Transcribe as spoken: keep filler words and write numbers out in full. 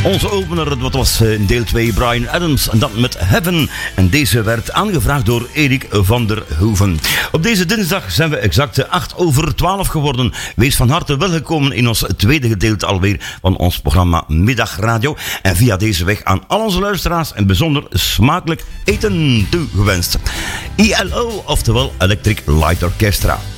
Onze opener, dat was in deel twee Bryan Adams en dat met Heaven. En deze werd aangevraagd door Erik van der Hoeven. Op deze dinsdag zijn we exact acht over twaalf geworden. Wees van harte welgekomen in ons tweede gedeelte alweer van ons programma Middagradio. En via deze weg aan al onze luisteraars en bijzonder smakelijk eten toegewenst. I L O, oftewel Electric Light Orchestra.